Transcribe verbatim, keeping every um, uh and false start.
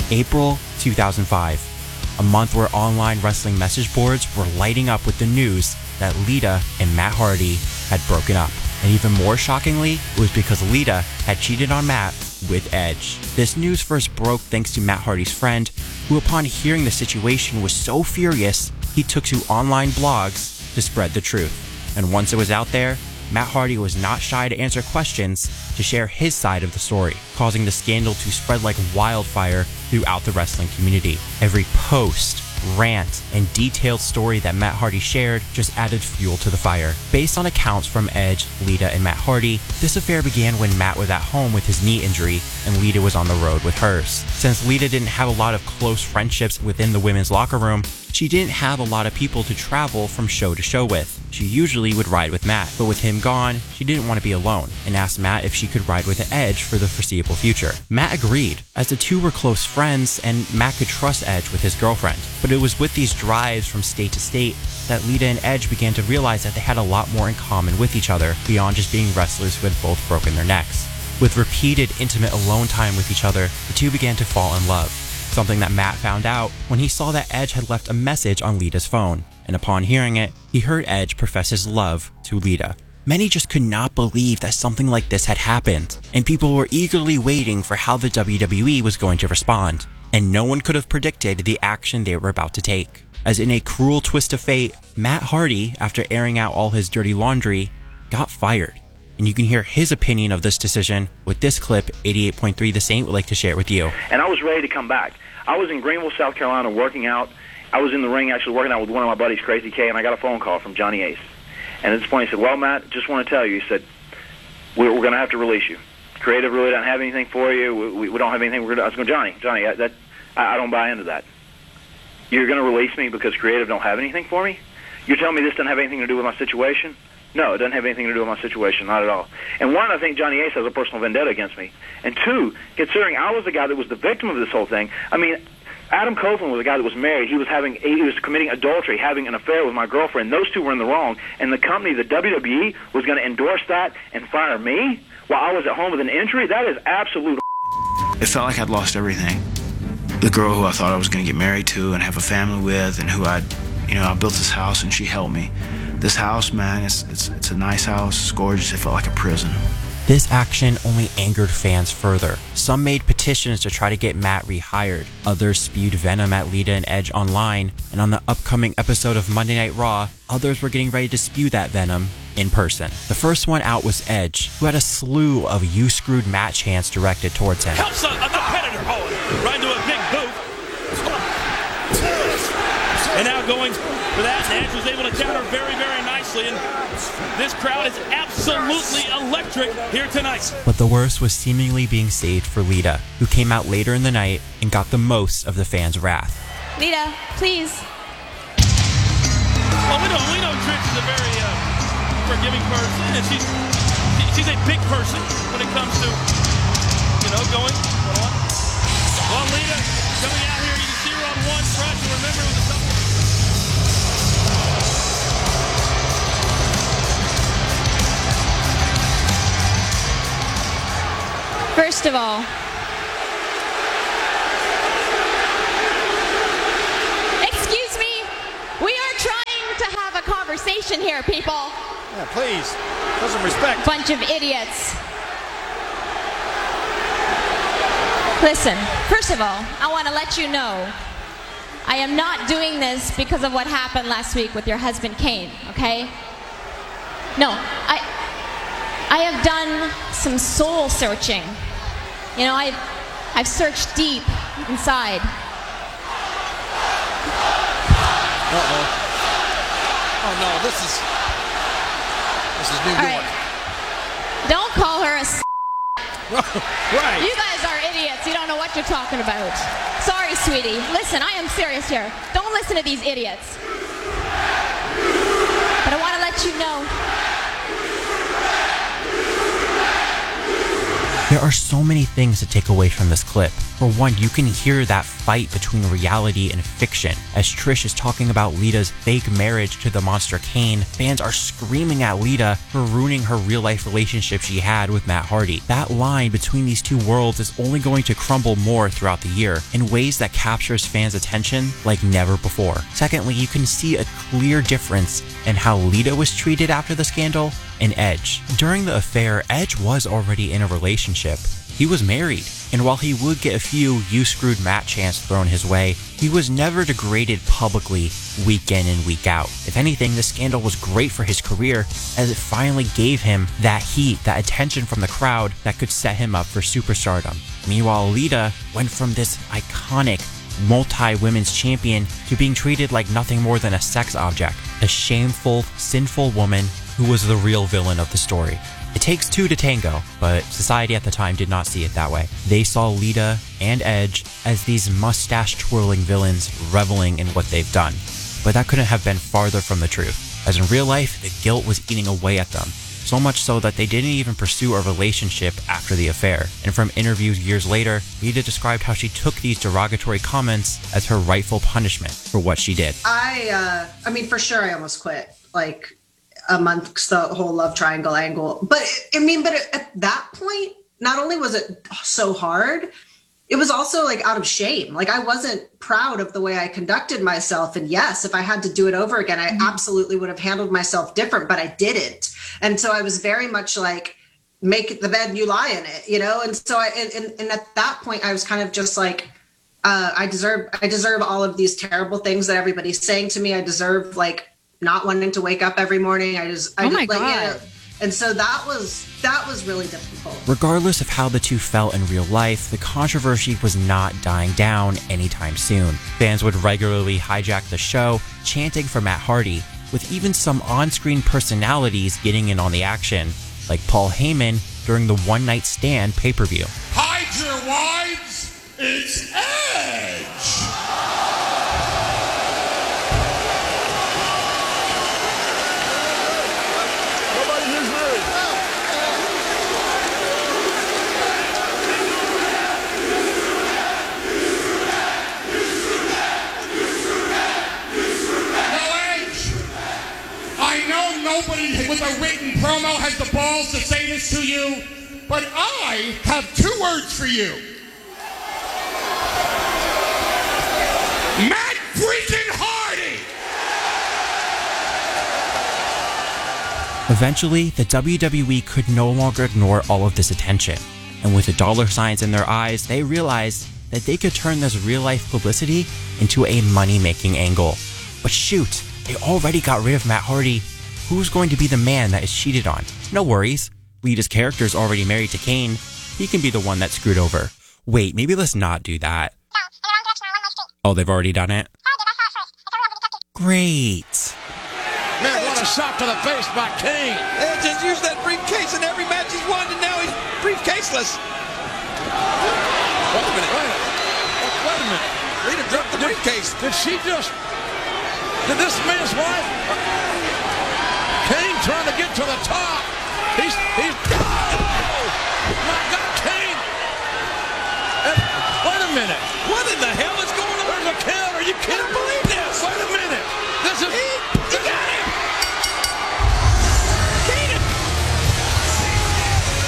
April two thousand five, a month where online wrestling message boards were lighting up with the news that Lita and Matt Hardy had broken up. And even more shockingly, it was because Lita had cheated on Matt with Edge. This news first broke thanks to Matt Hardy's friend, who upon hearing the situation was so furious, he took to online blogs to spread the truth. And once it was out there, Matt Hardy was not shy to answer questions to share his side of the story, causing the scandal to spread like wildfire throughout the wrestling community. Every post, rant, and detailed story that Matt Hardy shared just added fuel to the fire. Based on accounts from Edge, Lita, and Matt Hardy, this affair began when Matt was at home with his knee injury and Lita was on the road with hers. Since Lita didn't have a lot of close friendships within the women's locker room, she didn't have a lot of people to travel from show to show with. She usually would ride with Matt, but with him gone, she didn't want to be alone and asked Matt if she could ride with Edge for the foreseeable future. Matt agreed, as the two were close friends and Matt could trust Edge with his girlfriend. But it was with these drives from state to state that Lita and Edge began to realize that they had a lot more in common with each other beyond just being wrestlers who had both broken their necks. With repeated intimate alone time with each other, the two began to fall in love. Something that Matt found out when he saw that Edge had left a message on Lita's phone, and upon hearing it, he heard Edge profess his love to Lita. Many just could not believe that something like this had happened, and people were eagerly waiting for how the W W E was going to respond, and no one could have predicted the action they were about to take. As in a cruel twist of fate, Matt Hardy, after airing out all his dirty laundry, got fired. And you can hear his opinion of this decision with this clip eighty-eight point three The Saint would like to share it with you. And I was ready to come back. I was in Greenville, South Carolina working out. I was in the ring actually working out with one of my buddies, Crazy K, and I got a phone call from Johnny Ace. And at this point he said, well, Matt, just want to tell you, he said, we're, we're going to have to release you. Creative really doesn't have anything for you. We, we, we don't have anything. We're gonna, I was going, Johnny, Johnny, I, that, I, I don't buy into that. You're going to release me because Creative don't have anything for me? You're telling me this doesn't have anything to do with my situation? No, it doesn't have anything to do with my situation, not at all. And one, I think Johnny Ace has a personal vendetta against me. And two, considering I was the guy that was the victim of this whole thing, I mean, Adam Copeland was a guy that was married. He was having, he was committing adultery, having an affair with my girlfriend. Those two were in the wrong. And the company, the W W E, was going to endorse that and fire me while I was at home with an injury? That is absolute. It felt like I'd lost everything. The girl who I thought I was going to get married to and have a family with, and who I'd, you know, I built this house and she helped me. This house, man, it's, it's, it's a nice house. It's gorgeous. It felt like a prison. This action only angered fans further. Some made petitions to try to get Matt rehired. Others spewed venom at Lita and Edge online. And on the upcoming episode of Monday Night Raw, others were getting ready to spew that venom in person. The first one out was Edge, who had a slew of "you screwed Matt" chants directed towards him. Helps a, a competitor, oh, right into a big boot. And now going for that, and Edge was able to counter very, very nicely. And this crowd is absolutely electric here tonight. But the worst was seemingly being saved for Lita, who came out later in the night and got the most of the fans' wrath. Lita, please. Well, we know, we know Trish is a very uh, forgiving person, and she's she's a big person when it comes to, you know, going. Well, Lita coming out here, you can see her on one front, and remember it was a couple. First of all, excuse me, we are trying to have a conversation here, people. Yeah, please, show some respect. Bunch of idiots. Listen, first of all, I want to let you know I am not doing this because of what happened last week with your husband Kane, okay? No, I I have done some soul searching. You know, I've, I've searched deep inside. Uh-oh. Oh, no, this is... This is New All York. right. Don't call her a s***. Right. You guys are idiots. You don't know what you're talking about. Sorry, sweetie. Listen, I am serious here. Don't listen to these idiots. But I want to let you know... There are so many things to take away from this clip. For one, you can hear that fight between reality and fiction. As Trish is talking about Lita's fake marriage to the monster Kane, fans are screaming at Lita for ruining her real-life relationship she had with Matt Hardy. That line between these two worlds is only going to crumble more throughout the year in ways that captures fans' attention like never before. Secondly, you can see a clear difference in how Lita was treated after the scandal and Edge. During the affair, Edge was already in a relationship. He was married, and while he would get a few "you screwed Matt" chants thrown his way, he was never degraded publicly week in and week out. If anything, the scandal was great for his career as it finally gave him that heat, that attention from the crowd that could set him up for superstardom. Meanwhile, Lita went from this iconic multi-women's champion to being treated like nothing more than a sex object, a shameful, sinful woman who was the real villain of the story. It takes two to tango, but society at the time did not see it that way. They saw Lita and Edge as these mustache-twirling villains reveling in what they've done. But that couldn't have been farther from the truth, as in real life, the guilt was eating away at them. So much so that they didn't even pursue a relationship after the affair. And from interviews years later, Lita described how she took these derogatory comments as her rightful punishment for what she did. I, uh, I mean, for sure, I almost quit. Like, amongst the whole love triangle angle. But I mean, but at that point, not only was it so hard, it was also like out of shame. Like I wasn't proud of the way I conducted myself. And yes, if I had to do it over again, I absolutely would have handled myself different, but I didn't. And so I was very much like, make the bed and you lie in it, you know? And so I, and, and at that point I was kind of just like, uh, I deserve, I deserve all of these terrible things that everybody's saying to me. I deserve like, not wanting to wake up every morning. I just, I oh my just, like, God. You know, and so that was, that was really difficult. Regardless of how the two felt in real life, the controversy was not dying down anytime soon. Fans would regularly hijack the show, chanting for Matt Hardy, with even some on-screen personalities getting in on the action, like Paul Heyman during the One Night Stand pay-per-view. Hide your wives, it's Edge! Nobody with a written promo has the balls to say this to you, but I have two words for you. Matt freaking Hardy! Eventually, the W W E could no longer ignore all of this attention, and with the dollar signs in their eyes, they realized that they could turn this real-life publicity into a money-making angle. But shoot, they already got rid of Matt Hardy. Who's going to be the man that is cheated on? No worries. Lita's character is already married to Kane. He can be the one that's screwed over. Wait, maybe let's not do that. Oh, they've already done it? Great. Man, what a shot to the face by Kane. Edge has used that briefcase in every match he's won, and now he's briefcaseless. Wait a minute. Wait a minute. Wait a minute. Lita dropped the briefcase. Did she just... Did this man's wife... Kane trying to get to the top. He's, he's, oh, my God, Kane. And, wait a minute.